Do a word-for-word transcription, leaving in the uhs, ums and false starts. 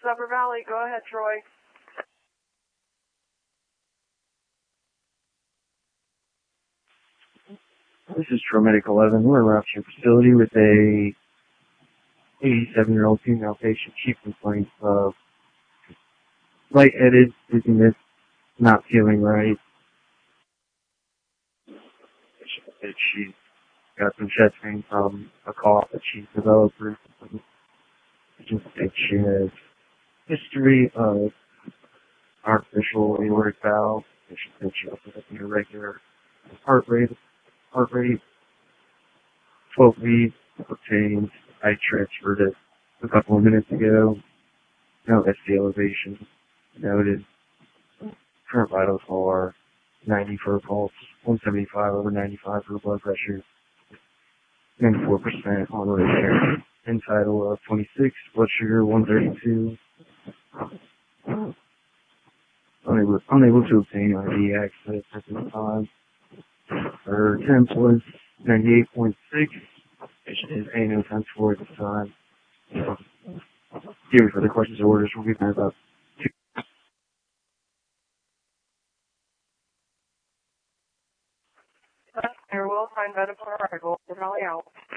Upper Valley. Go ahead, Troy. This is Tromedic eleven. We're around your facility with a eighty-seven-year-old female patient. She complains of lightheaded, dizziness, not feeling right. She's got some chest pain from a cough that she's developed recently. Just that she has history of artificial aortic valve. She said she also has an irregular heart rate. Heart rate. twelve leads obtained. I transferred it a couple of minutes ago. No S T elevation noted. Current vitals are ninety for a pulse, one seventy-five over ninety-five for blood pressure, ninety-four percent on ratio. In title of twenty-six, blood sugar one thirty-two. Unable, unable to obtain I V access at this time. Her temp was ninety-eight point six. Patient is A no temp for at this time. Give me further questions or orders. We'll be back about two. Air will find medical arrival. We're calling out.